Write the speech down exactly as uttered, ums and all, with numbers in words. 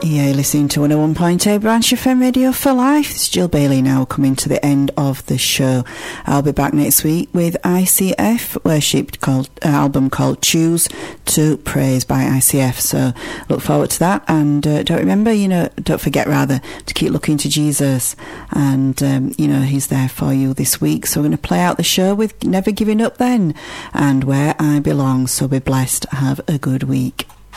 Yeah, you're listening to one oh one point eight Branch F M Radio for Life. It's Jill Bailey now, coming to the end of the show. I'll be back next week with I C F worship called uh, album called Choose to Praise by I C F. So look forward to that, and uh, don't remember, you know, don't forget rather to keep looking to Jesus, and um, you know, He's there for you this week. So we're going to play out the show with Never Giving Up Then and Where I Belong. So be blessed. Have a good week.